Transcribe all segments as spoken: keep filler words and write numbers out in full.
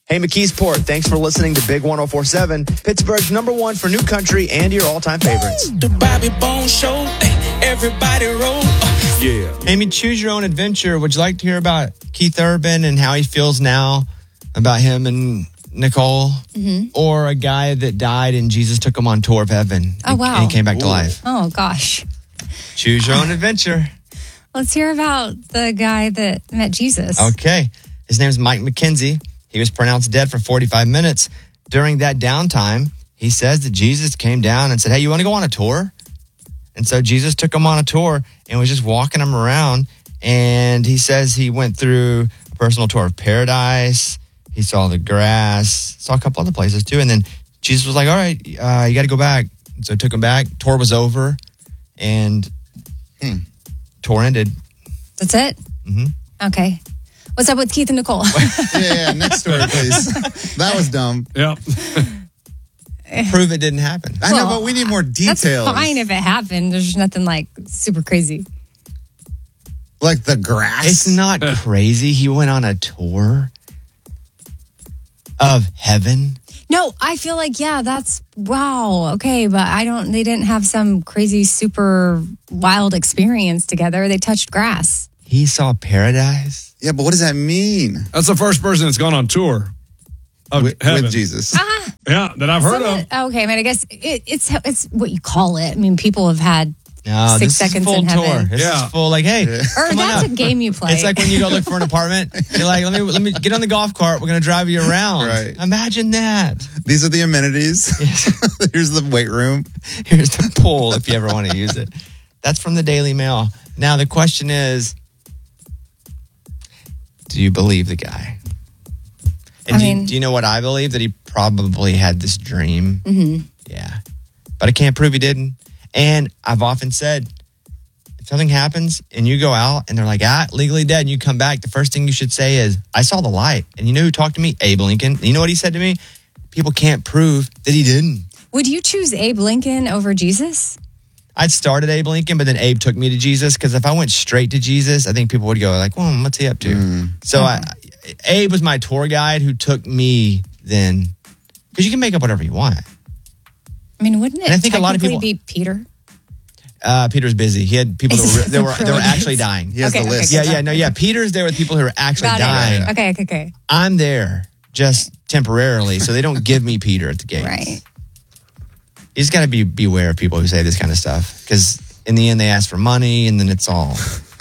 Hey, McKeesport, thanks for listening to Big one oh four point seven, Pittsburgh's number one for new country and your all-time favorites. The Bobby Bones Show, everybody roll. Yeah. Amy, choose your own adventure. Would you like to hear about Keith Urban and how he feels now about him and Nicole? Mm-hmm. Or a guy that died and Jesus took him on tour of heaven? Oh, wow. And he came back Ooh. to life. Oh, gosh. Choose your own adventure. Let's hear about the guy that met Jesus. Okay. His name is Mike McKenzie. He was pronounced dead for forty-five minutes. During that downtime, he says that Jesus came down and said, hey, you want to go on a tour? And so Jesus took him on a tour and was just walking him around. And he says he went through a personal tour of paradise. He saw the grass, saw a couple other places too. And then Jesus was like, all right, uh, you got to go back. And so took him back. Tour was over and hmm, tour ended. That's it? Mm-hmm. Okay. What's up with Keith and Nicole? yeah, yeah, next story, please. That was dumb. Yep. Prove it didn't happen. I Well, know, but we need more details. That's fine if it happened. There's nothing like super crazy. Like the grass? It's not crazy. He went on a tour of heaven. No, I feel like, yeah, that's, wow, okay, but I don't, they didn't have some crazy, super wild experience together. They touched grass. He saw paradise. Yeah, but what does that mean? That's the first person that's gone on tour of with, heaven. with Jesus. Ah, Yeah, that I've heard some- of. Okay, I mean, I guess it, it's it's what you call it. I mean, people have had No, six this seconds is full in tour. heaven. This Yeah. is full, like, hey, Or come on that's out. a game you play. It's like when you go look for an apartment. You're like, let me let me get on the golf cart. We're going to drive you around. Right. Imagine that. These are the amenities. Here's the weight room. Here's the pool if you ever want to use it. That's from the Daily Mail. Now, the question is, do you believe the guy? And I do, mean- you, do you know what I believe? That he probably had this dream. Mm-hmm. Yeah. But I can't prove he didn't. And I've often said, if something happens and you go out and they're like, ah, legally dead, and you come back, the first thing you should say is, I saw the light. And you know who talked to me? Abe Lincoln. You know what he said to me? People can't prove that he didn't. Would you choose Abe Lincoln over Jesus? I'd started Abe Lincoln, but then Abe took me to Jesus, because if I went straight to Jesus, I think people would go like, well, what's he up to? Mm. So I, Abe was my tour guide who took me then, because you can make up whatever you want. I mean, wouldn't it And I think a lot of technically people- be Peter? Uh, Peter's busy. He had people that were, that were, that were actually dying. He has Okay, the okay, list. Yeah, yeah, no, yeah. Peter's there with people who are actually Got dying. it. Okay, okay, okay. I'm there just temporarily, so they don't give me Peter at the gate. Right. You just got to be beware of people who say this kind of stuff, because in the end they ask for money, and then it's all.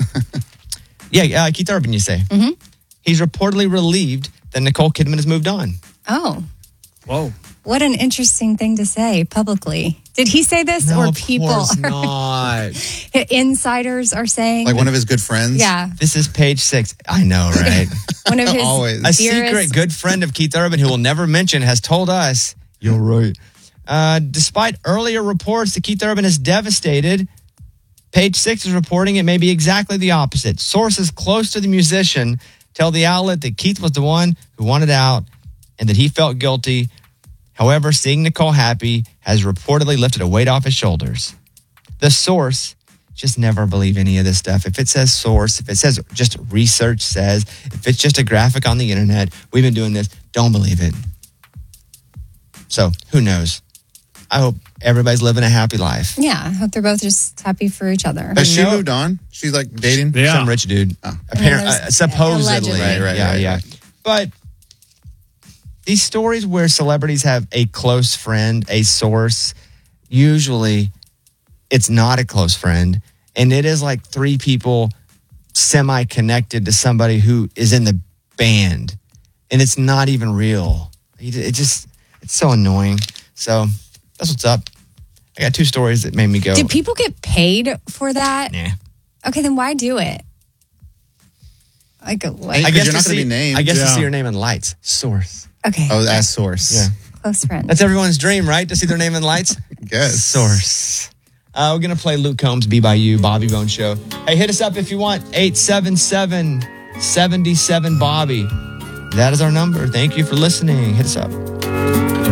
yeah, uh, Keith Urban, you say. Mm-hmm. He's reportedly relieved that Nicole Kidman has moved on. Oh, Whoa. what an interesting thing to say publicly. Did he say this, No, or of people, course not. insiders are saying? Like one of his good friends. Yeah, This is page six. I know, right? one of his Always. A dearest- secret good friend of Keith Urban, who will never mention, has told us, you're right. Uh, despite earlier reports that Keith Urban is devastated, Page Six is reporting it may be exactly the opposite. Sources close to the musician tell the outlet that Keith was the one who wanted out and that he felt guilty. However, seeing Nicole happy has reportedly lifted a weight off his shoulders. The source, just never believe any of this stuff. If it says source, if it says just research says, if it's just a graphic on the internet, we've been doing this, don't believe it. So, who knows? I hope everybody's living a happy life. Yeah, I hope they're both just happy for each other. Has she No. moved on? She's like dating? Yeah. Some rich dude. Oh. Apparently, I mean, uh, there's- supposedly. allegedly. Right, right, yeah, right, yeah. right. But these stories where celebrities have a close friend, a source, usually it's not a close friend. And it is like three people semi-connected to somebody who is in the band. And it's not even real. It just, it's so annoying. So that's what's up. I got two stories that made me go, Did people get paid for that? nah. Okay, then why do it? Like, what? I- I Because guess you're to not gonna see, be named. I guess to Yeah. see your name in lights. Source. Okay, Oh, as source. Yeah. close friend. That's everyone's dream, right? To see their name in lights? Guess. Source. Uh, we're going to play Luke Combs, Be By You, Bobby Bone Show. Hey, hit us up if you want. eight seven seven, seven seven, Bobby. That is our number. Thank you for listening. Hit us up.